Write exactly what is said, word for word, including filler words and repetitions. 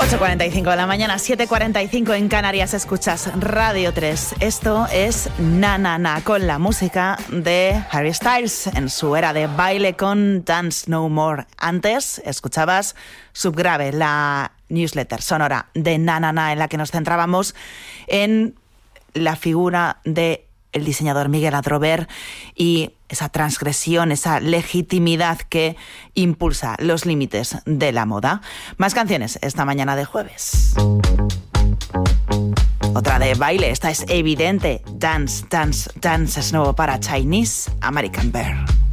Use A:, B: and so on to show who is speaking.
A: ocho cuarenta y cinco de la mañana, siete cuarenta y cinco en Canarias, escuchas Radio tres. Esto es Na Na Na, con la música de Harry Styles en su era de baile con Dance No More. Antes escuchabas Subgrave, la newsletter sonora de Na Na Na, en la que nos centrábamos en la figura de el diseñador Miguel Adrover y esa transgresión, esa legitimidad que impulsa los límites de la moda. Más canciones esta mañana de jueves. Otra de baile, esta es evidente. Dance, Dance, Dance es nuevo para Chinese American Bear.